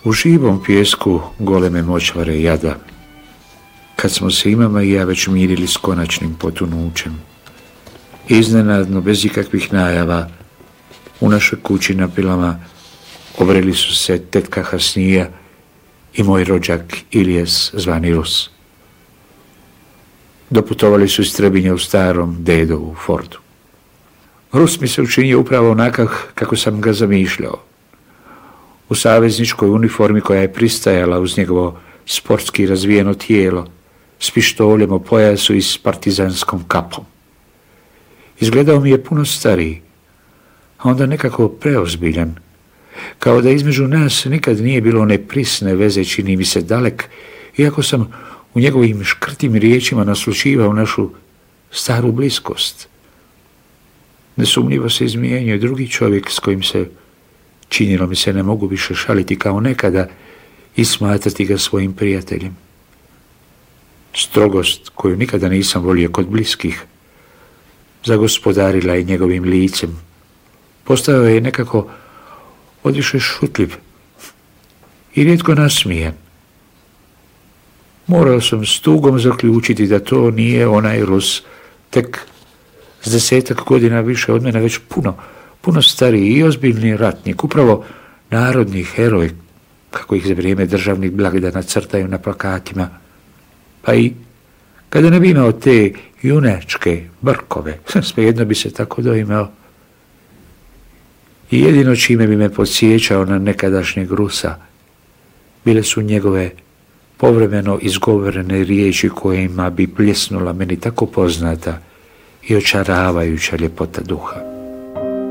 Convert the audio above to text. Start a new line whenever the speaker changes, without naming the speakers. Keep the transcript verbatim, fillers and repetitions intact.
U živom pjesku goleme močvare jada, kad smo se i mama i ja već mirili s konačnim potonućem, iznenadno, bez ikakvih najava, u našoj kući na Pilama obreli su se tetka Hasnija i moj rođak Ilijes zvani Rus. Doputovali su iz Trebinja u starom dedovu Fordu. Rus mi se učinio upravo onakav kako sam ga zamišljao. U savezničkoj uniformi koja je pristajala uz njegovo sportski razvijeno tijelo, s pištoljem o pojasu i s partizanskom kapom. Izgledao mi je puno stariji, a onda nekako preozbiljan, kao da između nas nikad nije bilo one prisne veze, čini mi se dalek, iako sam u njegovim škrtim riječima naslućivao našu staru bliskost. Nesumnjivo se izmijenio i drugi čovjek s kojim se, činilo mi se, ne mogu više šaliti kao nekada i smatrati ga svojim prijateljem. Strogost, koju nikada nisam volio kod bliskih, zagospodarila je njegovim licem. Postao je nekako odviše šutljiv i rijetko nasmijen. Morao sam s tugom zaključiti da to nije onaj Rus, tek s desetak godina više od mene, već puno, puno stariji i ozbiljni ratnik, upravo narodni heroj, kako ih za vrijeme državnih blagdana crtaju na plakatima. Pa i kada ne bi imao te junačke brkove, svejedno bi se tako doimao. I jedino čime bi me podsjećao na nekadašnjeg Rusa bile su njegove povremeno izgovorene riječi kojima bi pljesnula meni tako poznata i očaravajuća ljepota duha.